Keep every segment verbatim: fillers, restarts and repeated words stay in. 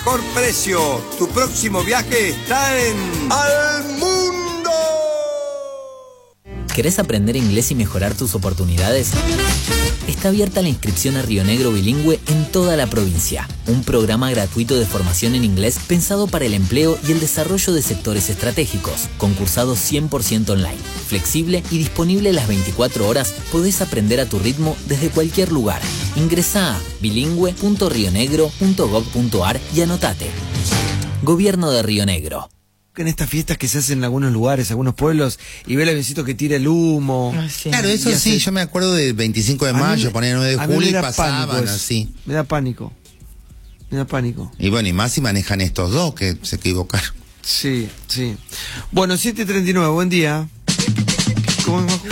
Mejor precio. Tu próximo viaje está en Al Mundo. ¿Querés aprender inglés y mejorar tus oportunidades? Está abierta la inscripción a Río Negro Bilingüe en toda la provincia. Un programa gratuito de formación en inglés pensado para el empleo y el desarrollo de sectores estratégicos. Concursado cien por ciento online, flexible y disponible las veinticuatro horas, podés aprender a tu ritmo desde cualquier lugar. Ingresá a bilingüe punto rionegro punto gob punto ar y anotate. Gobierno de Río Negro. En estas fiestas que se hacen en algunos lugares, algunos pueblos, y ve el avioncito que tira el humo. Ah, sí. Claro, eso sí, hace... yo me acuerdo del veinticinco de mayo, poner nueve de julio y pasaban así. Me da pánico. Me da pánico. Y bueno, y más si manejan estos dos que se equivocaron. Sí, sí. Bueno, siete treinta y nueve, buen día. ¿Cómo es?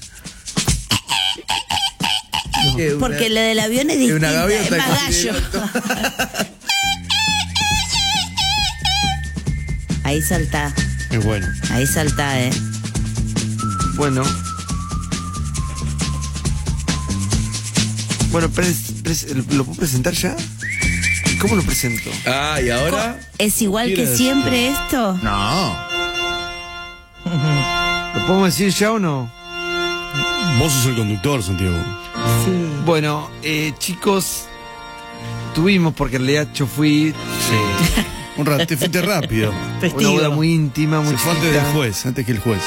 No. Porque lo del avión es distinto, es más gallo. Ahí saltá. Es bueno. Ahí saltá, eh. Bueno. Bueno, pres, pres, ¿lo puedo presentar ya? ¿Cómo lo presento? Ah, ¿y ahora? ¿Es igual que siempre esto? No. ¿Lo podemos decir ya o no? Vos sos el conductor, Santiago. Sí. Bueno, eh, chicos, tuvimos, porque en realidad yo fui... Sí. Un rato, te fuiste rápido. Una boda muy íntima, muy Se fue antes del juez, antes que el juez.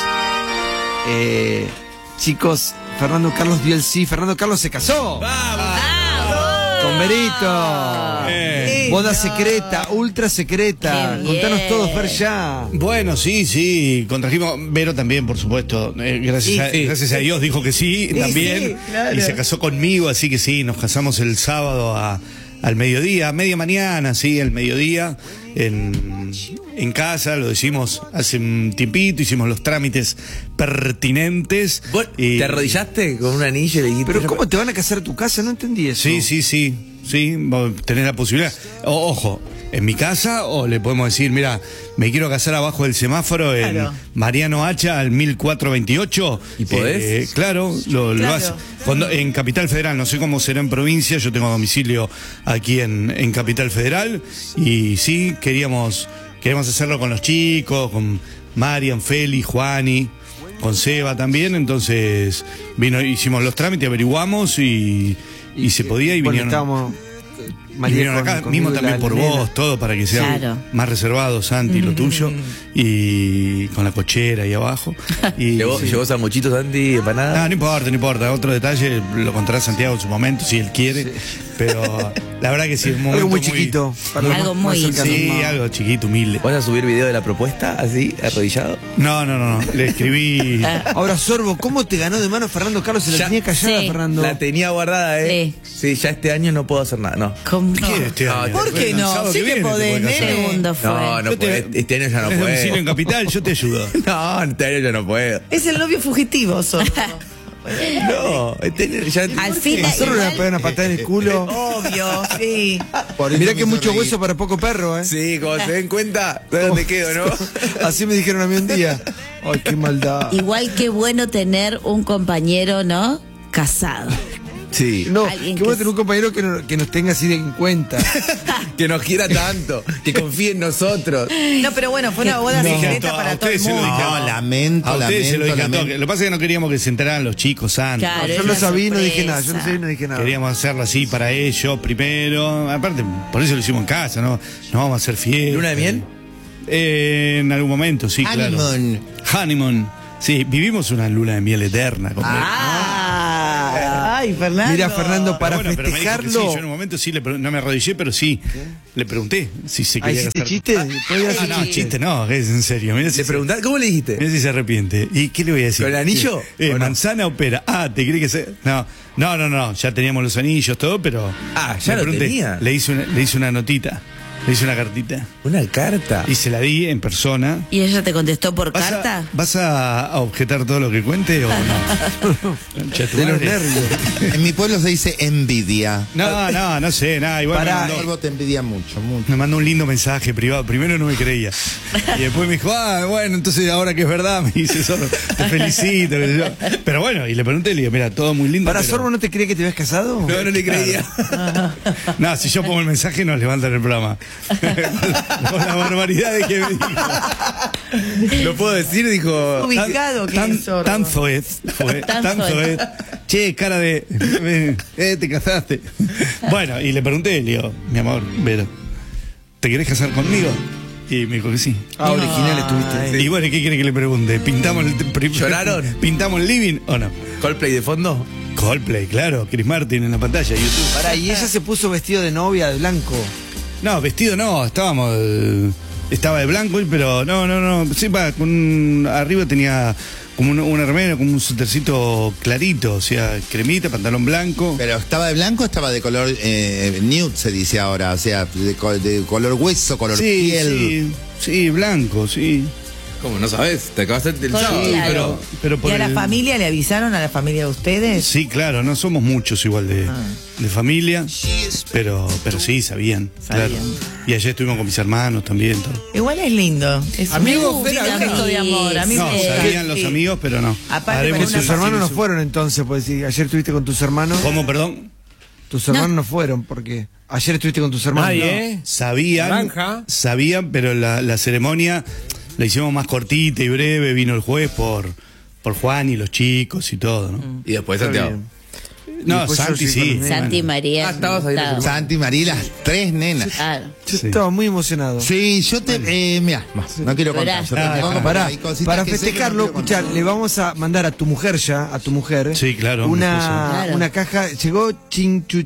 Eh, chicos, Fernando Carlos dio el sí. Fernando Carlos se casó. ¡Vamos! Con Berito. Eh. Boda secreta, ultra secreta. Contanos todo, Fer, ya. Bueno, sí, sí. Contrajimos. Vero también, por supuesto. Eh, gracias, sí, a, sí. gracias a Dios dijo que sí, sí también. Sí, claro. Y se casó conmigo, así que sí, nos casamos el sábado a, al mediodía, a media mañana, sí, al mediodía. En, en casa, lo decimos hace un tiempito, hicimos los trámites pertinentes. ¿Vos y... te arrodillaste con un anillo y le dijiste? Pero ¿cómo te van a casar a tu casa? No entendí eso. Sí, sí, sí, sí, tenés la posibilidad. O, ojo, en mi casa, o le podemos decir, mira, me quiero casar abajo del semáforo en claro. Mariano Hacha al mil cuatrocientos veintiocho. ¿Y podés? Eh, claro, lo, claro. lo hace. Cuando, en Capital Federal, no sé cómo será en provincia, yo tengo domicilio aquí en, en Capital Federal, y sí, queríamos, queríamos hacerlo con los chicos, con Marian, Feli, Juani, con Seba también, entonces vino, hicimos los trámites, averiguamos y, y, y se podía y vinieron. Estamos... Y vinieron acá, con, mismo también por nena. Vos, todo para que sea claro. más reservado, Santi, mm-hmm. lo tuyo, y con la cochera ahí abajo. Y, ¿Llevó, sí. ¿Llevó sanguchito, Santi, empanada? No, no importa, no importa. Otro detalle lo contará Santiago en su momento, si él quiere. Sí. Pero la verdad que sí, es un momento algo muy chiquito. Muy, algo muy sí, algo chiquito, humilde. ¿Vas a subir video de la propuesta así, arrodillado? No, no, no, no. Le escribí. Ahora, Sorbo, ¿cómo te ganó de mano Fernando Carlos? Se la ya, tenía callada, sí. Fernando. La tenía guardada, ¿eh? Sí. Sí, ya este año no puedo hacer nada, no. ¿Cómo? ¿Qué este año? ¿Por qué no? Sí que podés, ¿no? Segundo fue. No, no puedo. Este año ya no puedo. domicilio en Capital, yo te ayudo. No, este año yo no puedo. Es el novio fugitivo, Sorbo. No, este, ya, al fin solo le pegar una patada en el culo. Obvio, sí. Mirá que mucho hueso para poco perro, ¿eh? Sí, como se den cuenta, ¿dónde quedo, no? Así me dijeron a mí un día. Ay, qué maldad. Igual que bueno tener un compañero, ¿no? Casado. Sí. No, qué bueno tener un compañero que, no, que nos tenga así de en cuenta. Que nos quiera tanto, que confíe en nosotros. No, pero bueno, fue una boda no. secreta no, para todo el mundo. No, lamento, a ustedes lamento, se lo dije lamento. a todos. Lo que pasa es que no queríamos que se enteraran los chicos antes. Claro, no, yo lo sabía y no dije nada, yo no sabía y no dije nada. Queríamos hacerlo así para ellos primero. Aparte, por eso lo hicimos en casa, ¿no? No vamos a hacer fiesta. ¿Luna de miel? Eh, en algún momento, sí, Honeymoon. claro. Honeymoon. Sí, vivimos una luna de miel eterna. Ah, ay, Fernando. Mira, Fernando, para bueno, festejarlo. Sí, yo en un momento sí, le no me arrodillé, pero sí, ¿qué? Le pregunté si se quería ¿Hiciste chiste? Ah, no, no, chiste no, es en serio. Mirá si ¿Le preguntaste? ¿Cómo le dijiste? Mira si se arrepiente. ¿Y qué le voy a decir? ¿Con el anillo? Eh, no? ¿Manzana o pera? Ah, ¿te crees que se...? No, no, no, no, ya teníamos los anillos, todo, pero... Ah, ya lo tenía. Le hice una, le hice una notita. Le hice una cartita. ¿Una carta? Y se la di en persona. ¿Y ella te contestó por ¿Vas carta? A, ¿Vas a, a objetar todo lo que cuente o no? De los nervios. En mi pueblo se dice envidia. No, no, no sé, nada. Igual Pará, me mandó, te envidia mucho, mucho. Me mandó un lindo mensaje privado. Primero no me creía. Y después me dijo, ah, bueno, entonces ahora que es verdad, me dice Sorbo, te felicito. Pero bueno, y le pregunté, le digo, mira, todo muy lindo. ¿Para pero... Sorbo no te creía que te habías casado? No, no le creía. No, si yo pongo el mensaje nos levantan el programa. con, con la barbaridad de que me dijo. ¿Lo puedo decir? Dijo. Ubicado que Tan, es sordo. tan zoez, fue, Tan tan zoez. zoez. Che, cara de. eh, eh, te casaste. Bueno, y le pregunté, le digo, mi amor, Vero, ¿te querés casar conmigo? Y me dijo que sí. Ah, original estuviste. Y bueno, ¿qué quiere que le pregunte? ¿Pintamos el prim- ¿Lloraron? ¿Pintamos el living o no? Coldplay de fondo. Coldplay, claro, Chris Martin en la pantalla, YouTube. Pará, y ella se puso vestido de novia de blanco. No, vestido no, estábamos. eh, Estaba de blanco, pero no, no, no. Sí, va, con un- arriba tenía como un, una remera, como un sutercito clarito, o sea, cremita, pantalón blanco. Pero estaba de blanco, o estaba de color eh, nude, se dice ahora, o sea, de, co- de color hueso, color Sí, piel. sí, sí, blanco, sí. ¿Cómo? ¿No sabes? Te acabaste del Con- sábado. Claro. Pero, pero por ¿Y a la el- familia le avisaron a la familia de ustedes? Sí, claro, no somos muchos igual de, Ah. de familia, pero, pero sí, sabían, Sabían. claro. Y ayer estuvimos con mis hermanos también. Todo. Igual es lindo. Es Amigos, un Vera, lindo ¿viste? gesto de amor. A mí No, me- sabían los sí. amigos, pero no. Aparte, Haremos para una Tus un- hermanos no un- fueron entonces, pues si ayer estuviste con tus hermanos. ¿Cómo, perdón? Tus hermanos no, fueron, porque ayer estuviste con tus hermanos. Nadie, No. ¿eh? Sabían, Naranja. sabían, pero la, la ceremonia la hicimos más cortita y breve. Vino el juez por, por Juan y los chicos y todo, ¿no? Y después Está Santiago. bien. No, después yo Santi sí con sí. los nenes. Santi y María. Ah, estabas ahí en Estaba- ese Santi, María, las tres nenas. Claro. Yo Sí. estaba muy emocionado. Sí, yo te. Eh, mira, no quiero contar. yo te Ah, pongo, pero Pará, hay cositas para que sé que no festejarlo, quiero contar. escuchar, le vamos a mandar a tu mujer ya, a tu mujer. Sí, claro, mi Una, esposa. Claro. una caja, llegó chinchu.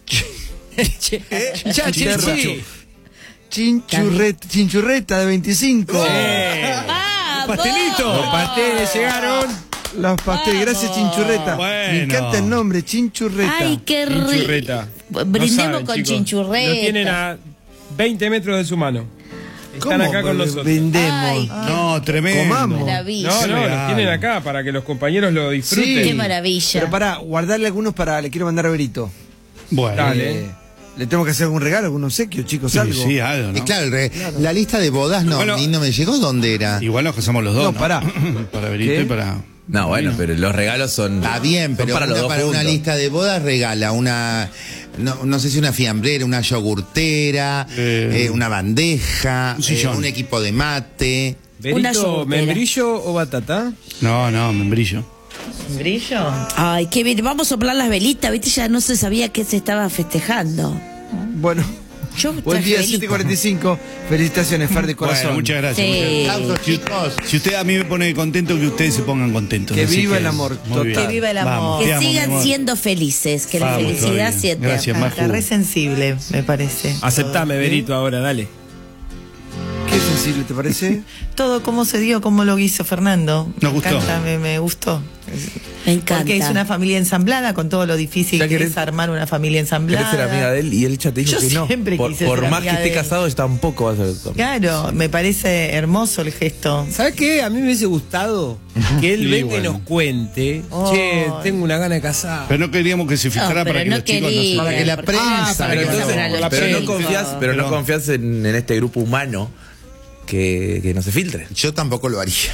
Ya, Chinchurreta. Chinchurreta, chinchurreta de veinticinco. ¡Ah, pastelito. Los pasteles llegaron. Los pasteles, gracias Chinchurreta. Me Bueno. encanta el nombre, Chinchurreta. Ay, qué rico. Chinchurreta. Brindemos No saben, con chicos. chinchurreta. Lo tienen a veinte metros de su mano. Están acá con nosotros. Vendemos. Ay, No, tremendo. Comamos. maravilla. No, no, los regalo. tienen acá para que los compañeros lo disfruten. Qué maravilla. Pero pará, guardarle algunos para, le quiero mandar a Berito. Bueno. Dale. Eh, le tengo que hacer algún regalo, algún obsequio, chicos, Sí, algo. sí, algo, Y ¿no? claro, el re- la lista de bodas no, Bueno. a mí no me llegó. ¿Dónde era? Igual nos casamos los dos. No, No, pará. Para Berito ¿Qué? y para. No, bueno, pero los regalos son. Está bien, son pero para los una, dos para una juntos. lista de bodas regala una, no, no sé si una fiambrera, una yogurtera, Eh, eh, una bandeja, un sillón. eh, un equipo de mate. Una ¿Berito, yogurtera. membrillo o batata? No, no, membrillo. ¿Brillo? Ay, qué bien. Vamos a soplar las velitas, ¿viste? Ya no se sabía que se estaba festejando. Bueno, Yo buen traje día, velitas. siete cuarenta y cinco. Felicitaciones, Fer de corazón. Bueno, muchas gracias. Sí. muchas gracias. Aplausos, chicos. Si usted a mí me pone contento, que ustedes se pongan contentos. Que así viva el amor, muy total. bien. Que viva el amor. Vamos, te Que amo, mi sigan amor. siendo felices, que la Vamos, felicidad todavía. siente. Gracias, Ah, Maju. está re sensible, me parece. Aceptame, Berito, ahora, dale. Qué sensible, ¿te parece? Todo cómo se dio, cómo lo hizo Fernando. Nos gustó. Me encanta, me, me gustó. Me encanta. Porque es una familia ensamblada, con todo lo difícil Ya que querés- es armar una familia ¿Querés ensamblada. ser amiga de él? Y él ya te dijo Yo que no. siempre por quise por ser más que amiga esté de él. casado, tampoco va a ser. Claro, me parece hermoso el gesto. ¿Sabes qué? A mí me hubiese gustado que él Sí, venga y bueno. nos cuente. Oh. Che, tengo una gana de casar. Pero no queríamos que se filtrara No, pero para que no los chicos quería. no se... Para que la prensa. Ah, para Pero, que entonces- se abra la pero no prensa. confías, pero no Perdón. confías en, en este grupo humano que, que no se filtre. Yo tampoco lo haría.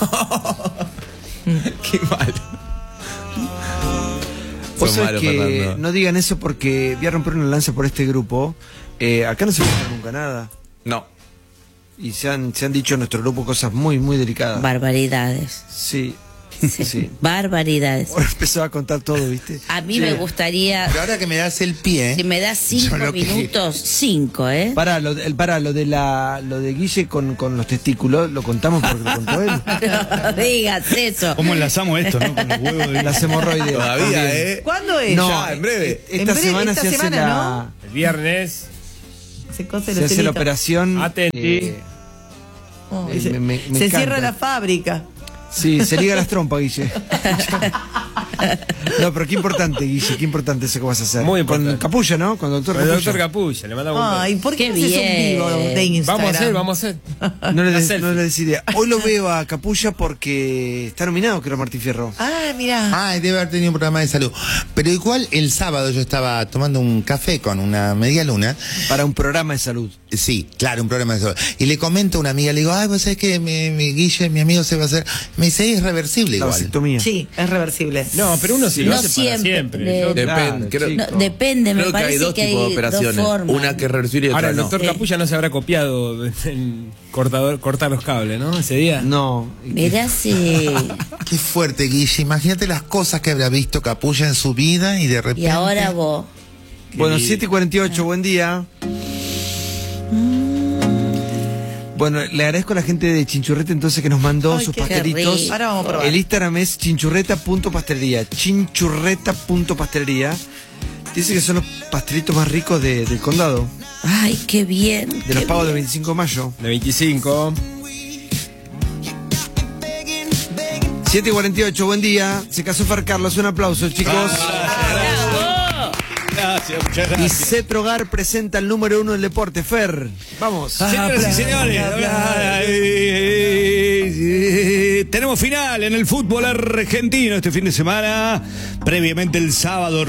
Qué mal. Vos Fue sabés malo, que Fernando. no digan eso porque voy a romper una lanza por este grupo. Eh, acá no se filtra nunca nada. No. Y se han, se han dicho en nuestro grupo cosas muy, muy delicadas. Barbaridades. Sí, Sí. sí. Barbaridades. Ahora empezó a contar todo, ¿viste? A mí Sí. me gustaría, Pero ahora que me das el pie. si me das cinco yo lo que- minutos, cinco, ¿eh? Pará, lo, el, pará, lo de la, lo de Guille con, con los testículos, lo contamos porque lo contó él. No digas eso. ¿Cómo enlazamos esto, no? Con los huevos de... Las hemorroides. Todavía, también. ¿eh? ¿Cuándo es? No, Ya, en breve. Esta En breve, semana esta se semana, hace la, El viernes, Se cose se los hace la hilitos. operación. Atenti. eh, Oh, eh, se me- me- me se encanta. cierra la fábrica. Sí, se liga las trompas, Guille. No, pero qué importante, Guille, qué importante eso que vas a hacer. Muy importante. Con Capulla, ¿no? Con doctor el Capulla. doctor Capulla, le mandamos un Ay, ¿por qué, Qué no haces un bien. vivo de Instagram? Vamos a hacer, vamos a hacer. No le, Una des, selfie. no le des idea. Hoy lo veo a Capulla porque está nominado, creo, Martín Fierro. Ah, mira. Ay, debe haber tenido un programa de salud. Pero igual el sábado yo estaba tomando un café con una media luna. Para un programa de salud. Sí, claro, un problema de salud. Y le comento a una amiga, le digo, ay, vos sabés que mi, mi Guille, mi amigo se va a hacer. Me dice, es reversible La igual. vasectomía. Sí, es reversible. No, pero uno sí lo No hace siempre, para siempre. de- Yo- Depende, creo, No, depende, me creo que parece hay dos que hay tipos de operaciones. dos formas. Una que es reversible y otra Ahora, el no. doctor Sí. Capulla no se habrá copiado en cortador, cortar los cables, ¿no? Ese día. No. Mirá si... Qué fuerte, Guille. Imagínate las cosas que habrá visto Capulla en su vida y de repente. Y ahora vos. Bueno, siete y cuarenta y ocho, buen día. Bueno, le agradezco a la gente de Chinchurreta entonces que nos mandó Ay, sus qué pastelitos. rico. Ahora vamos a probar. El Instagram es chinchurreta.pastelería. Chinchurreta.pastelería. Dice que son los pastelitos más ricos de- del condado. Ay, qué bien. De qué los pagos del bien. veinticinco de mayo. De veinticinco. siete y cuarenta y ocho, buen día. Se casó Far Carlos. Un aplauso, chicos. Gracias, muchas Y gracias. Cetrogar presenta el número uno del deporte. Fer, vamos. Señoras y señores, eh, tenemos final en el fútbol argentino este fin de semana. Previamente el sábado,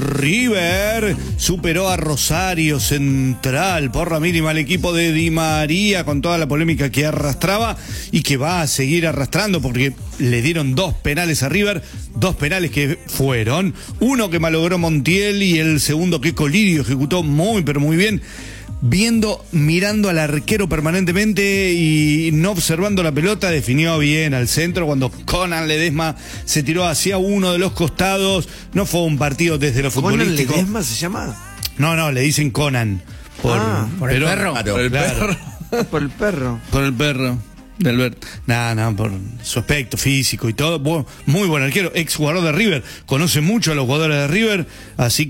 River superó a Rosario Central por la mínima al equipo de Di María con toda la polémica que arrastraba y que va a seguir arrastrando porque le dieron dos penales a River, dos penales que fueron, uno que malogró Montiel y el segundo que Colidio ejecutó muy pero muy bien. Viendo, mirando al arquero permanentemente y no observando la pelota, definió bien al centro cuando Conan Ledesma se tiró hacia uno de los costados. No fue un partido desde lo ¿Conan futbolístico. Ledesma se llama? No, no, le dicen Conan. Por, Ah, ¿por el perro? Claro, Por el claro. perro. Por el perro. Por el perro. Del Bert. Nada, nada, por su aspecto físico y todo. Bu- Muy buen arquero, ex jugador de River. Conoce mucho a los jugadores de River. Así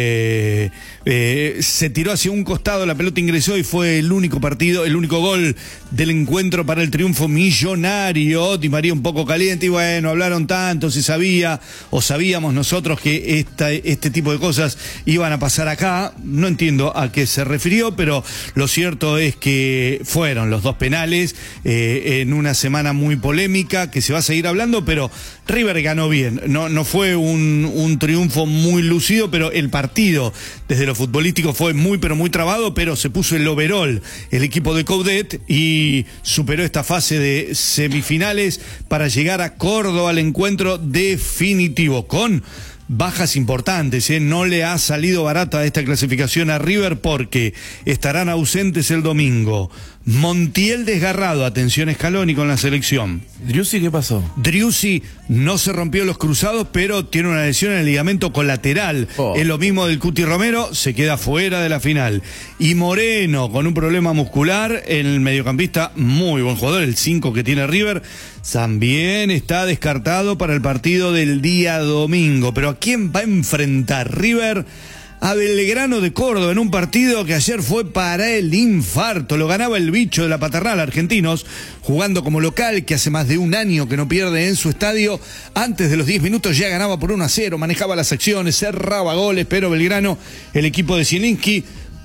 que eh, se tiró hacia un costado, la pelota ingresó y fue el único partido, el único gol del encuentro para el triunfo millonario. Di María un poco caliente y bueno, hablaron tanto, se sabía o sabíamos nosotros que esta, este tipo de cosas iban a pasar acá. No entiendo a qué se refirió, pero lo cierto es que fueron los dos penales. Eh, en una semana muy polémica que se va a seguir hablando, pero River ganó bien. No, no fue un, un triunfo muy lucido, pero el partido desde lo futbolístico fue muy pero muy trabado, pero se puso el overall el equipo de Coudet y superó esta fase de semifinales para llegar a Córdoba al encuentro definitivo con bajas importantes, ¿eh? No le ha salido barata esta clasificación a River porque estarán ausentes el domingo Montiel desgarrado, atención Scaloni con la selección. ¿Driussi qué pasó? Driussi no se rompió los cruzados, pero tiene una lesión en el ligamento colateral. Oh. Es lo mismo del Cuti Romero, se queda fuera de la final. Y Moreno, con un problema muscular, el mediocampista, muy buen jugador, el cinco que tiene River, también está descartado para el partido del día domingo. Pero ¿a quién va a enfrentar River? A Belgrano de Córdoba en un partido que ayer fue para el infarto. Lo ganaba el bicho de la paternal, Argentinos, jugando como local, que hace más de un año que no pierde en su estadio. Antes de los diez minutos ya ganaba por uno a cero, manejaba las acciones, cerraba goles, pero Belgrano, el equipo de Zielinski,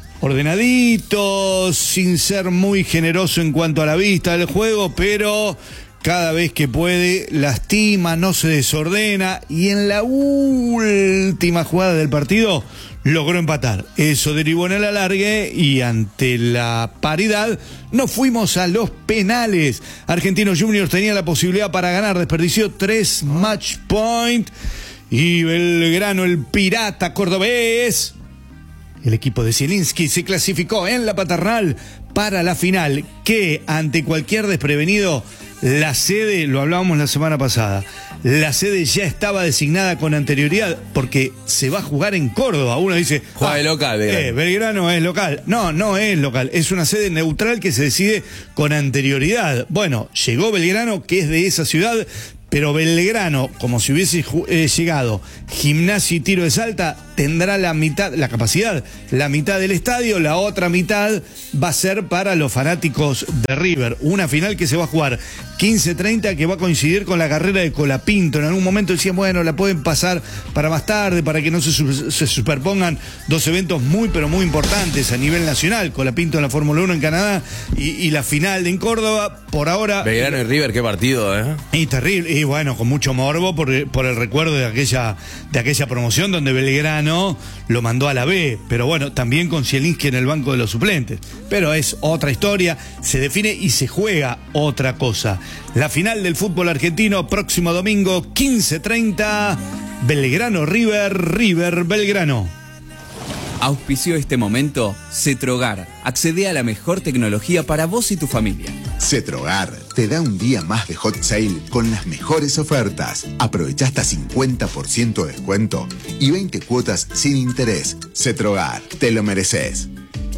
ordenadito, sin ser muy generoso en cuanto a la vista del juego, pero cada vez que puede lastima, no se desordena y en la última jugada del partido logró empatar. Eso derivó en el alargue y ante la paridad nos fuimos a los penales. Argentinos Juniors tenía la posibilidad para ganar, desperdició tres match point y Belgrano, el pirata cordobés, el equipo de Zielinski, se clasificó en la paternal para la final, que ante cualquier desprevenido, la sede, lo hablábamos la semana pasada, la sede ya estaba designada con anterioridad porque se va a jugar en Córdoba. Uno dice, Juega de local, Belgrano. eh, Belgrano es local. No, no es local, es una sede neutral que se decide con anterioridad. Bueno, llegó Belgrano, que es de esa ciudad, pero Belgrano, como si hubiese eh, llegado Gimnasia y Tiro de Salta, tendrá la mitad, la capacidad, la mitad del estadio, la otra mitad va a ser para los fanáticos de River. Una final que se va a jugar quince treinta, que va a coincidir con la carrera de Colapinto. En algún momento decían, bueno, la pueden pasar para más tarde, para que no se, se superpongan dos eventos muy, pero muy importantes a nivel nacional. Colapinto en la Fórmula uno en Canadá y, y la final en Córdoba. Por ahora... Belgrano y River, qué partido, ¿eh? Y terrible, y bueno, con mucho morbo por, por el recuerdo de aquella, de aquella promoción donde Belgrano lo mandó a la B, pero bueno, también con Zielinski en el banco de los suplentes. Pero es otra historia, se define y se juega otra cosa. La final del fútbol argentino, próximo domingo, quince treinta, Belgrano River, River Belgrano. Auspició este momento Cetrogar. Accede a la mejor tecnología para vos y tu familia. Cetrogar te da un día más de hot sale con las mejores ofertas. Aprovecha hasta cincuenta por ciento de descuento y veinte cuotas sin interés. Cetrogar, te lo mereces.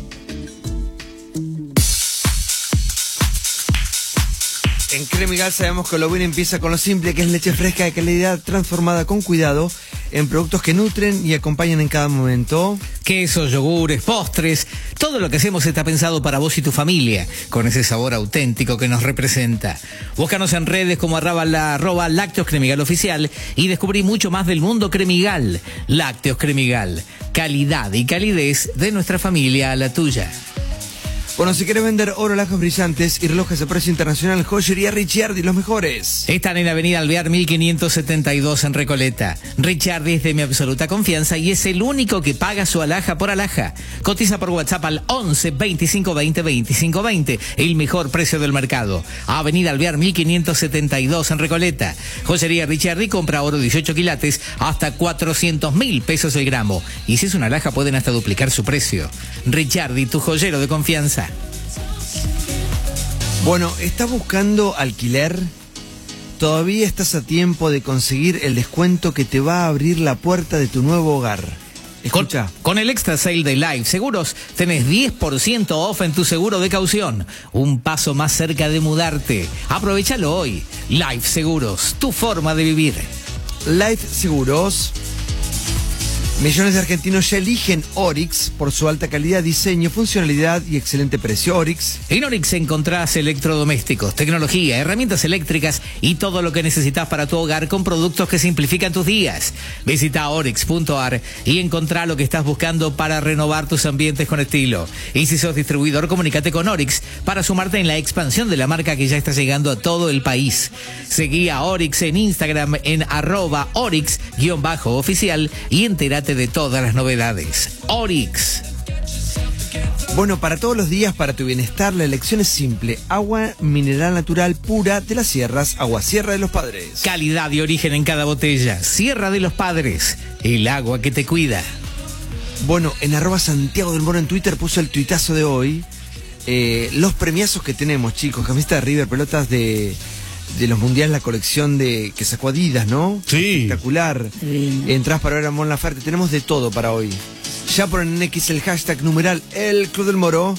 En Cremigal sabemos que lo bueno empieza con lo simple, que es leche fresca de calidad transformada con cuidado en productos que nutren y acompañan en cada momento. Quesos, yogures, postres, todo lo que hacemos está pensado para vos y tu familia, con ese sabor auténtico que nos representa. Búscanos en redes como arroba, la, arroba Lácteos Cremigal Oficial y descubrí mucho más del mundo Cremigal. Lácteos Cremigal, calidad y calidez de nuestra familia a la tuya. Bueno, si quieres vender oro, alhajas brillantes y relojes a precio internacional, Joyería Ricciardi, los mejores. Están en la avenida Alvear mil quinientos setenta y dos en Recoleta. Ricciardi es de mi absoluta confianza y es el único que paga su alhaja por alhaja. Cotiza por WhatsApp al once veinticinco veinte veinticinco veinte, el mejor precio del mercado. Avenida Alvear mil quinientos setenta y dos en Recoleta. Joyería Ricciardi compra oro dieciocho quilates hasta cuatrocientos mil pesos el gramo. Y si es una alhaja pueden hasta duplicar su precio. Ricciardi, tu joyero de confianza. Bueno, ¿estás buscando alquiler? Todavía estás a tiempo de conseguir el descuento que te va a abrir la puerta de tu nuevo hogar. Escucha. Con, con el Extra Sale de Life Seguros tenés diez por ciento off en tu seguro de caución. Un paso más cerca de mudarte. Aprovechalo hoy. Life Seguros, tu forma de vivir. Life Seguros. Millones de argentinos ya eligen Oryx por su alta calidad, diseño, funcionalidad y excelente precio. Oryx. En Oryx encontrás electrodomésticos, tecnología, herramientas eléctricas y todo lo que necesitas para tu hogar con productos que simplifican tus días. Visita oryx punto a r y encontrá lo que estás buscando para renovar tus ambientes con estilo. Y si sos distribuidor, comunícate con Oryx para sumarte en la expansión de la marca que ya está llegando a todo el país. Seguí a Oryx en Instagram en arroba Oryx-oficial y entérate de todas las novedades. Oryx. Bueno, para todos los días, para tu bienestar, la elección es simple. Agua mineral natural pura de las sierras, Agua Sierra de los Padres. Calidad y origen en cada botella. Sierra de los Padres, el agua que te cuida. Bueno, en arroba Santiago del Moro en Twitter puso el tuitazo de hoy. Eh, los premiazos que tenemos, chicos. Camiseta de River, pelotas de... de los mundiales, la colección de que sacó Adidas, ¿no? Sí. Espectacular. Sí. Entrás para ver a Mon Laferte. Tenemos de todo para hoy. Ya ponen en X el hashtag numeral El Club del Moro.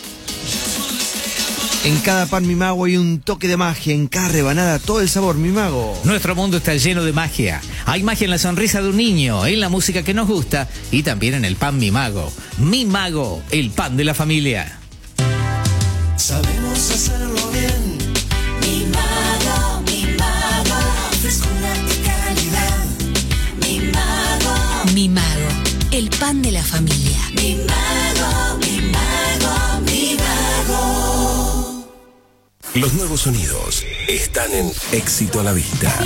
En cada pan mi mago hay un toque de magia. En cada rebanada todo el sabor mi mago. Nuestro mundo está lleno de magia. Hay magia en la sonrisa de un niño, en la música que nos gusta y también en el pan mi mago. Mi mago, el pan de la familia. Sabemos hacerlo bien. Mi mago, mi mago, frescura y calidad. Mi mago, mi mago, el pan de la familia. Mi mago, mi mago, mi mago. Los nuevos sonidos están en Éxito a la Vista.